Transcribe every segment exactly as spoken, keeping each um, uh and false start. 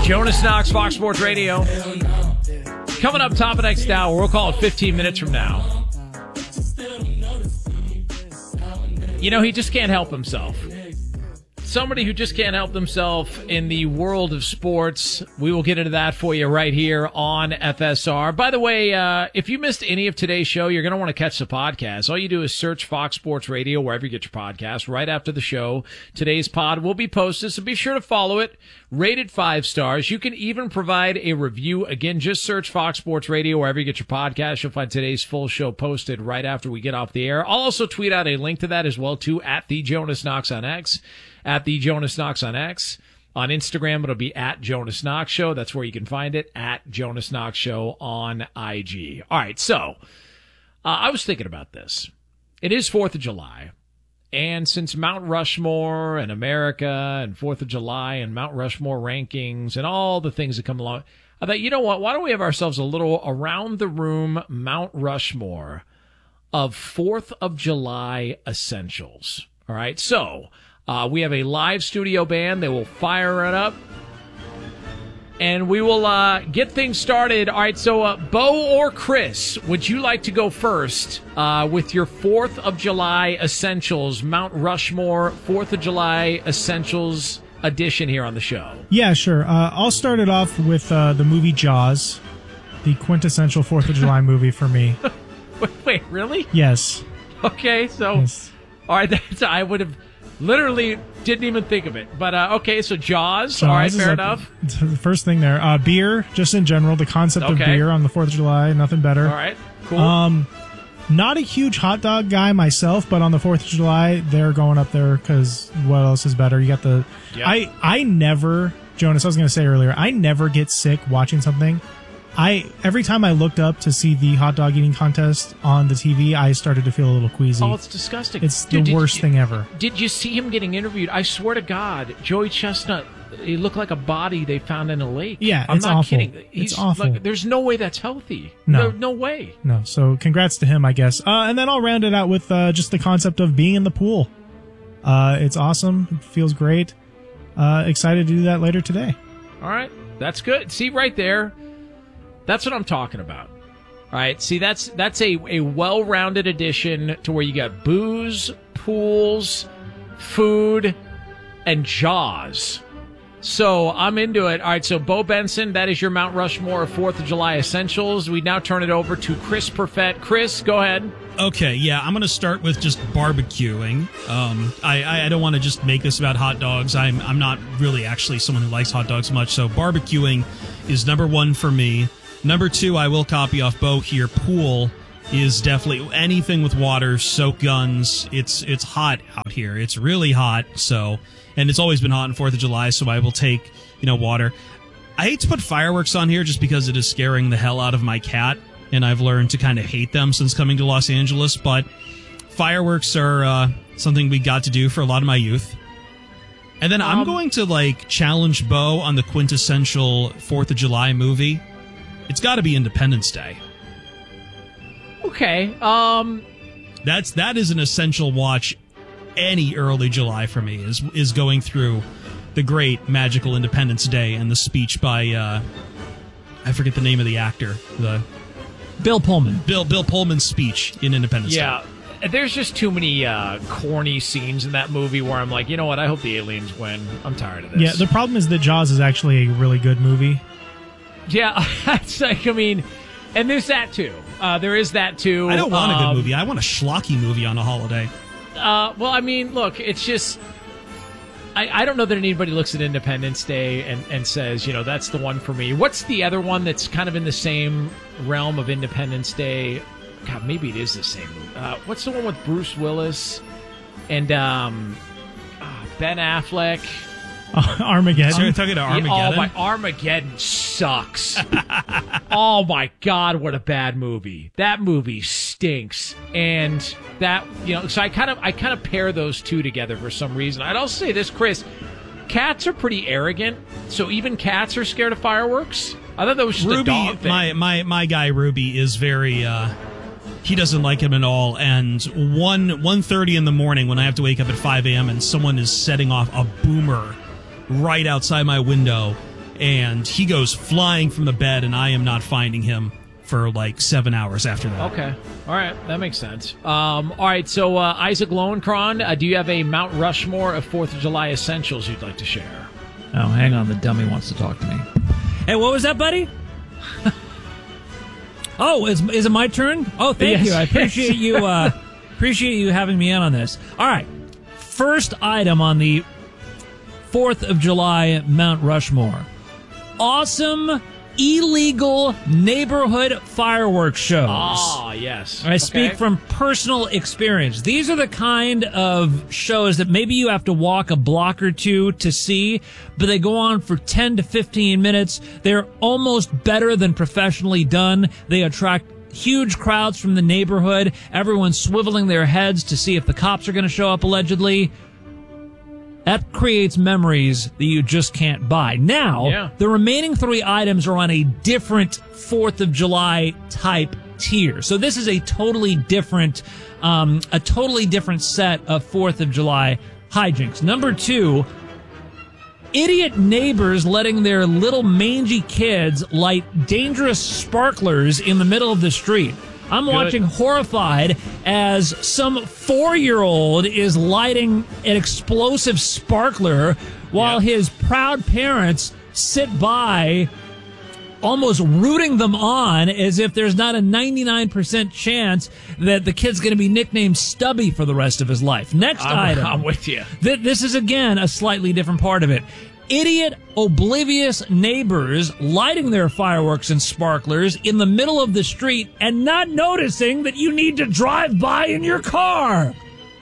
Jonas Knox, Fox Sports Radio. Coming up top of next hour, we'll call it fifteen minutes from now. You know, he just can't help himself. Somebody who just can't help themselves in the world of sports. We will get into that for you right here on F S R. By the way, uh, if you missed any of today's show, you're going to want to catch the podcast. All you do is search Fox Sports Radio wherever you get your podcast. Right after the show, today's pod will be posted, so be sure to follow it. Rated five stars. You can even provide a review. Again, just search Fox Sports Radio wherever you get your podcast. You'll find today's full show posted right after we get off the air. I'll also tweet out a link to that as well, too, at the Jonas Knox on X. At the Jonas Knox on X. On Instagram, it'll be at Jonas Knox Show. That's where you can find it, at Jonas Knox Show on I G. All right, so uh, I was thinking about this. It is fourth of July, and since Mount Rushmore and America and fourth of July and Mount Rushmore rankings and all the things that come along, I thought, you know what, why don't we have ourselves a little around-the-room Mount Rushmore of fourth of July essentials. All right, so... Uh, we have a live studio band. They will fire it up. And we will uh, get things started. All right, so uh, Bo or Chris, would you like to go first uh, with your fourth of July Essentials, Mount Rushmore fourth of July Essentials edition here on the show? Yeah, sure. Uh, I'll start it off with uh, the movie Jaws, the quintessential fourth of July movie for me. wait, wait, really? Yes. Okay, so, yes. All right, that's, I would have... Literally didn't even think of it. But, uh, okay, so Jaws. Jaws All right, fair like enough. The first thing there. Uh, beer, just in general, the concept okay. of beer on the fourth of July, nothing better. All right, cool. Um, not a huge hot dog guy myself, but on the fourth of July, they're going up there because what else is better? You got the... Yep. I, I never... Jonas, I was going to say earlier, I never get sick watching something. I every time I looked up to see the hot dog eating contest on the T V, I started to feel a little queasy. Oh, it's disgusting. It's Dude, the worst you, thing ever. Did you see him getting interviewed? I swear to God, Joey Chestnut, he looked like a body they found in a lake. Yeah, I'm it's not awful. kidding. He's it's awful. Like, there's no way that's healthy. No. no, no way. No. So congrats to him, I guess. Uh, and then I'll round it out with uh, just the concept of being in the pool. Uh, it's awesome. It feels great. Uh, excited to do that later today. All right, that's good. See, right there. That's what I'm talking about. All right, see, that's that's a, a well-rounded addition to where you got booze, pools, food, and Jaws. So I'm into it. All right, so Bo Benson, that is your Mount Rushmore of fourth of July Essentials. We now turn it over to Chris Perfett. Chris, go ahead. Okay, yeah, I'm going to start with just barbecuing. Um, I, I don't want to just make this about hot dogs. I'm I'm not really actually someone who likes hot dogs much, so barbecuing is number one for me. Number two, I will copy off Bo here. Pool is definitely anything with water, soak guns. It's it's hot out here. It's really hot. So, and it's always been hot on fourth of July. So I will take you know water. I hate to put fireworks on here just because it is scaring the hell out of my cat, and I've learned to kind of hate them since coming to Los Angeles. But fireworks are uh, something we got to do for a lot of my youth. And then um, I'm going to like challenge Bo on the quintessential fourth of July movie. It's got to be Independence Day. Okay. Um, That's that is an essential watch any early July for me, is is going through the great magical Independence Day and the speech by, uh, I forget the name of the actor. the Bill Pullman. Bill Bill Pullman's speech in Independence yeah, Day. Yeah. There's just too many uh, corny scenes in that movie where I'm like, you know what, I hope the aliens win. I'm tired of this. Yeah, the problem is that Jaws is actually a really good movie. Yeah, that's like, I mean, and there's that too. Uh, there is that too. I don't want um, a good movie. I want a schlocky movie on a holiday. Uh, well, I mean, look, it's just, I, I don't know that anybody looks at Independence Day and, and says, you know, that's the one for me. What's the other one that's kind of in the same realm of Independence Day? God, maybe it is the same. Uh, what's the one with Bruce Willis and um, uh, Ben Affleck? Uh, Armageddon. So you're talking about Armageddon? Yeah, oh, my Armageddon sucks. Oh, my God, what a bad movie. That movie stinks. And that, you know, so I kind of I kind of pair those two together for some reason. I'd also say this, Chris, cats are pretty arrogant, so even cats are scared of fireworks. I thought that was just Ruby, a dog thing. My, my, my guy Ruby is very... Uh, he doesn't like him at all, and one one thirty in the morning when I have to wake up at five a.m. and someone is setting off a boomer right outside my window, and he goes flying from the bed, and I am not finding him for like seven hours after that. Okay. All right. That makes sense. Um, all right. So, uh, Isaac Lowenkron, uh, do you have a Mount Rushmore of fourth of July essentials you'd like to share? Oh, hang on. The dummy wants to talk to me. Hey, what was that, buddy? Oh, is, is it my turn? Oh, thank Yes, you. I yes. appreciate you uh, appreciate you having me in on this. All right. First item on the fourth of July Mount Rushmore. Awesome illegal neighborhood fireworks shows. Ah, yes. I speak Okay. from personal experience. These are the kind of shows that maybe you have to walk a block or two to see, but they go on for ten to fifteen minutes. They're almost better than professionally done. They attract huge crowds from the neighborhood. Everyone's swiveling their heads to see if the cops are going to show up, allegedly. That creates memories that you just can't buy. Now, Yeah. the remaining three items are on a different fourth of July type tier. So this is a totally different, um, a totally different set of fourth of July hijinks. Number two, idiot neighbors letting their little mangy kids light dangerous sparklers in the middle of the street. I'm Good. watching horrified as some four-year-old is lighting an explosive sparkler while Yeah. his proud parents sit by almost rooting them on as if there's not a ninety-nine percent chance that the kid's going to be nicknamed Stubby for the rest of his life. Next I'm, item. I'm with you. Th- this is, again, a slightly different part of it. Idiot, oblivious neighbors lighting their fireworks and sparklers in the middle of the street and not noticing that you need to drive by in your car.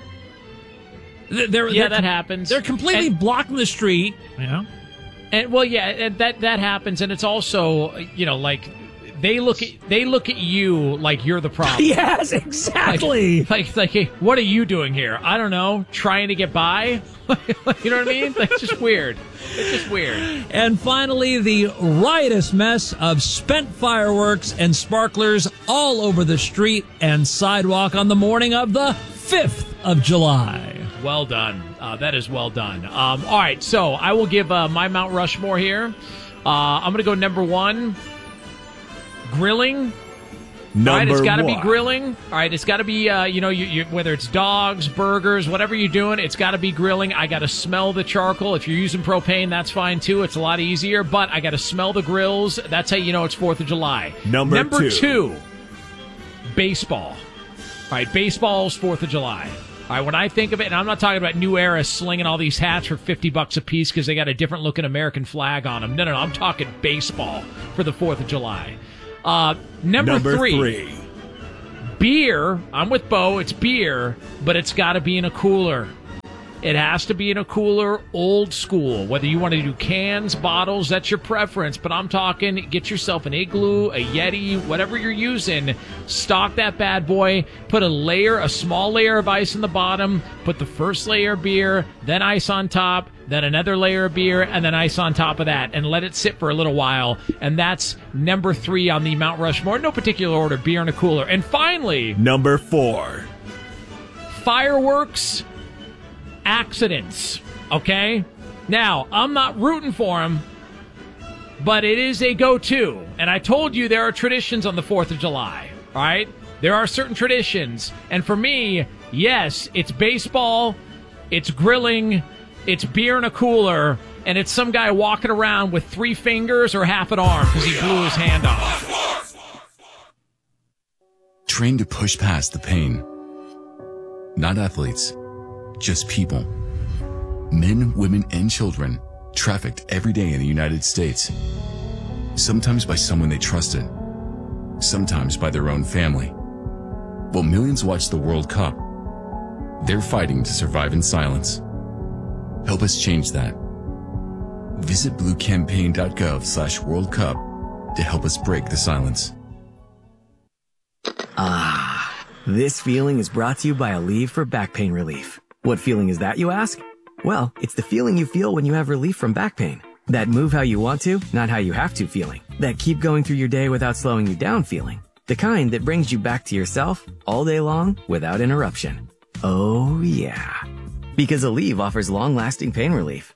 Th- They're, Yeah, they're, that happens. They're completely And- blocking the street. Yeah. And well, yeah, and that that happens, and it's also, you know, like they look at they look at you like you're the problem. Yes, exactly. Like, like, like, hey, what are you doing here? I don't know, trying to get by. You know what I mean? Like, it's just weird. It's just weird. And finally, the riotous mess of spent fireworks and sparklers all over the street and sidewalk on the morning of the fifth of July. Well done. Uh, that is well done. Um, all right, so I will give uh, my Mount Rushmore here. Uh, I'm going to go number one, grilling. Number All right, it's got to be one. grilling. All right, it's got to be, uh, you know, you, you, whether it's dogs, burgers, whatever you're doing, it's got to be grilling. I got to smell the charcoal. If you're using propane, that's fine too. It's a lot easier, but I got to smell the grills. That's how you know it's fourth of July. Number Number two. two, baseball. All right, baseball's fourth of July. All right, when I think of it, and I'm not talking about New Era slinging all these hats for fifty bucks a piece because they got a different looking American flag on them. No, no, no. I'm talking baseball for the fourth of July. Uh, number, Number three, three. beer. I'm with Bo. It's beer, but it's got to be in a cooler. It has to be in a cooler, old school. Whether you want to do cans, bottles, that's your preference. But I'm talking, get yourself an Igloo, a Yeti, whatever you're using. Stock that bad boy. Put a layer, a small layer of ice in the bottom. Put the first layer of beer, then ice on top, then another layer of beer, and then ice on top of that. And let it sit for a little while. And that's number three on the Mount Rushmore. No particular order, beer in a cooler. And finally, Number four. fireworks accidents, okay? Now, I'm not rooting for them, but it is a go-to. And I told you there are traditions on the fourth of July, all right? There are certain traditions. And for me, yes, it's baseball, it's grilling, it's beer in a cooler, and it's some guy walking around with three fingers or half an arm because he blew his hand off. Trained to push past the pain. Not athletes, just people. Men, women, and children trafficked every day in the United States. Sometimes by someone they trusted, sometimes by their own family. While millions watch the World Cup, they're fighting to survive in silence. Help us change that. Visit bluecampaign.gov slash World Cup to help us break the silence. Ah, this feeling is brought to you by Aleve for back pain relief. What feeling is that, you ask? Well, it's the feeling you feel when you have relief from back pain. That move how you want to, not how you have to feeling. That keep going through your day without slowing you down feeling. The kind that brings you back to yourself all day long without interruption. Oh yeah. Because Aleve offers long-lasting pain relief.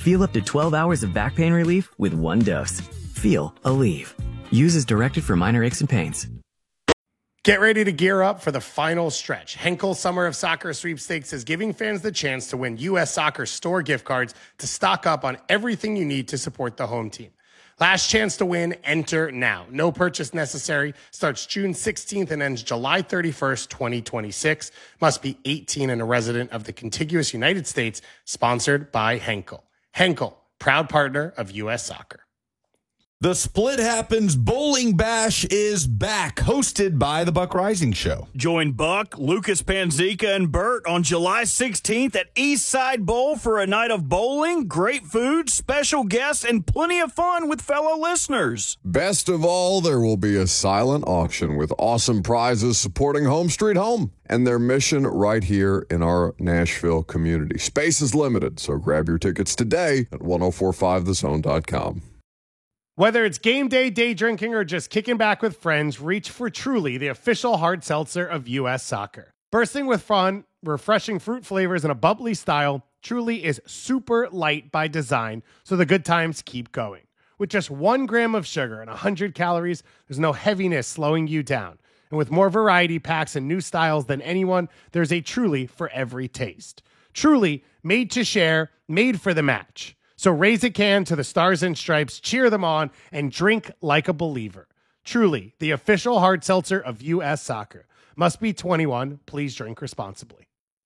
Feel up to twelve hours of back pain relief with one dose. Feel Aleve. Use as directed for minor aches and pains. Get ready to gear up for the final stretch. Henkel Summer of Soccer Sweepstakes is giving fans the chance to win U S Soccer store gift cards to stock up on everything you need to support the home team. Last chance to win, enter now. No purchase necessary. Starts June sixteenth and ends July thirty-first, twenty twenty-six. Must be eighteen and a resident of the contiguous United States. Sponsored by Henkel. Henkel, proud partner of U S Soccer. The Split Happens Bowling Bash is back, hosted by the Buck Rising Show. Join Buck, Lucas Panzica, and Bert on July sixteenth at Eastside Bowl for a night of bowling, great food, special guests, and plenty of fun with fellow listeners. Best of all, there will be a silent auction with awesome prizes supporting Home Street Home and their mission right here in our Nashville community. Space is limited, so grab your tickets today at ten forty-five the zone dot com. Whether it's game day, day drinking, or just kicking back with friends, reach for Truly, the official hard seltzer of U S Soccer. Bursting with fun, refreshing fruit flavors, and a bubbly style, Truly is super light by design, so the good times keep going. With just one gram of sugar and one hundred calories, there's no heaviness slowing you down. And with more variety packs and new styles than anyone, there's a Truly for every taste. Truly, made to share, made for the match. So raise a can to the Stars and Stripes, cheer them on, and drink like a believer. Truly, the official hard seltzer of U S Soccer. Must be twenty-one. Please drink responsibly.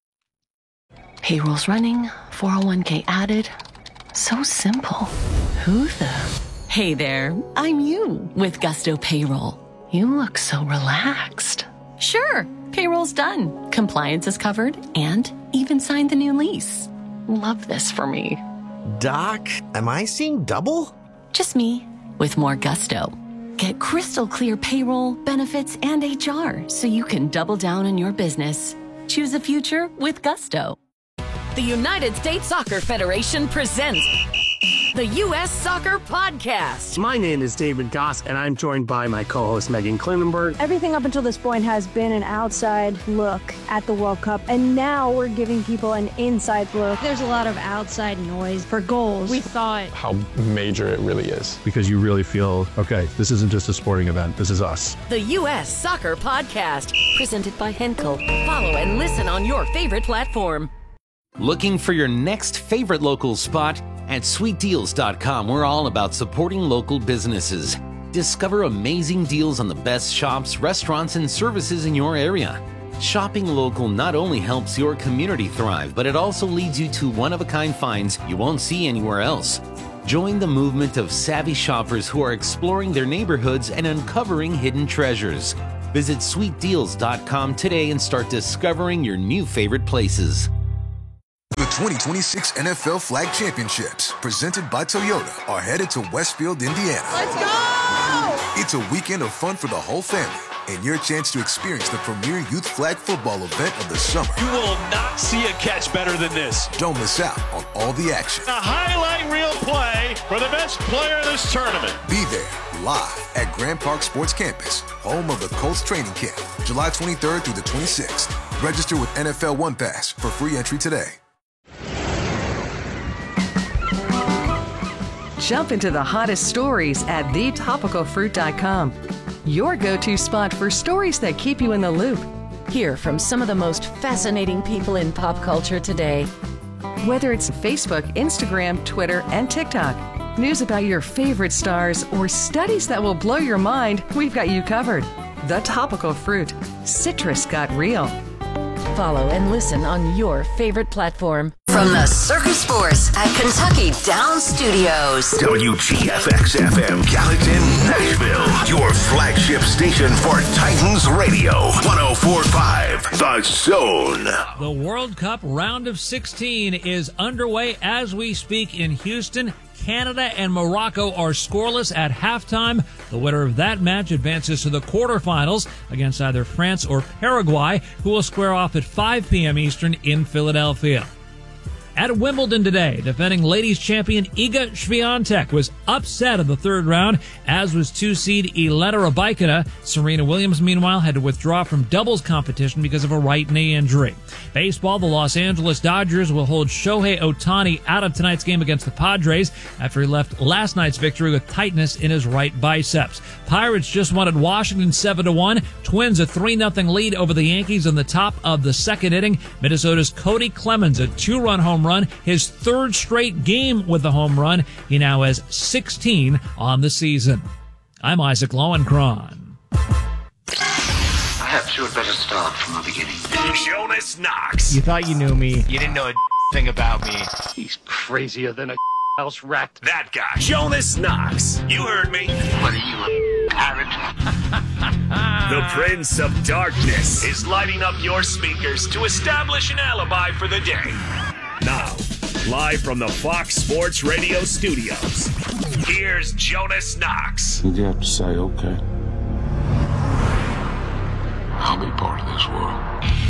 Payroll's running, four oh one k added. So simple. Who the? Hey there, I'm you with Gusto Payroll. You look so relaxed. Sure, payroll's done. Compliance is covered and even signed the new lease. Love this for me. Doc, am I seeing double? Just me, with more gusto. Get crystal clear payroll, benefits, and H R so you can double down on your business. Choose a future with Gusto. The United States Soccer Federation presents the U S Soccer Podcast. My name is David Goss, and I'm joined by my co-host Megan Klinenberg. Everything up until this point has been an outside look at the World Cup, and now we're giving people an inside look. There's a lot of outside noise for goals. We thought how major it really is. Because you really feel, okay, this isn't just a sporting event, this is us. The U S Soccer Podcast, presented by Henkel. Follow and listen on your favorite platform. Looking for your next favorite local spot? At sweet deals dot com, we're all about supporting local businesses. Discover amazing deals on the best shops, restaurants, and services in your area. Shopping local not only helps your community thrive, but it also leads you to one-of-a-kind finds you won't see anywhere else. Join the movement of savvy shoppers who are exploring their neighborhoods and uncovering hidden treasures. Visit sweet deals dot com today and start discovering your new favorite places. The twenty twenty-six N F L Flag Championships, presented by Toyota, are headed to Westfield, Indiana. Let's go! It's a weekend of fun for the whole family, and your chance to experience the premier youth flag football event of the summer. You will not see a catch better than this. Don't miss out on all the action. A highlight reel play for the best player in this tournament. Be there, live at Grand Park Sports Campus, home of the Colts training camp, July twenty-third through the twenty-sixth. Register with N F L One Pass for free entry today. Jump into the hottest stories at the topical fruit dot com. Your go-to spot for stories that keep you in the loop. Hear from some of the most fascinating people in pop culture today. Whether it's Facebook, Instagram, Twitter, and TikTok, news about your favorite stars, or studies that will blow your mind, we've got you covered. The Topical Fruit. Citrus got real. Follow and listen on your favorite platform. From the Circus Force at Kentucky Downs Studios. W G F X F M Gallatin, Nashville. Your flagship station for Titans Radio. ten forty-five The Zone. The World Cup round of sixteen is underway as we speak in Houston. Canada and Morocco are scoreless at halftime. The winner of that match advances to the quarterfinals against either France or Paraguay, who will square off at five p.m. Eastern in Philadelphia. At Wimbledon today, defending ladies champion Iga Swiatek was upset in the third round, as was two-seed Elena Rybakina. Serena Williams, meanwhile, had to withdraw from doubles competition because of a right knee injury. Baseball, the Los Angeles Dodgers will hold Shohei Ohtani out of tonight's game against the Padres after he left last night's victory with tightness in his right biceps. Pirates just won at Washington seven to one. Twins a three nothing lead over the Yankees in the top of the second inning. Minnesota's Cody Clemens a two-run home run, his third straight game with a home run. He now has sixteen on the season. I'm Isaac Lowenkron. Perhaps you had better start from the beginning. Jonas Knox. You thought you knew me. You didn't know a thing about me. He's crazier than a house rat. That guy. Jonas Knox. You heard me. What are you, a parrot? The Prince of Darkness is lighting up your speakers to establish an alibi for the day. Now, live from the Fox Sports Radio studios, here's Jonas Knox. You have to say, okay, I'll be part of this world.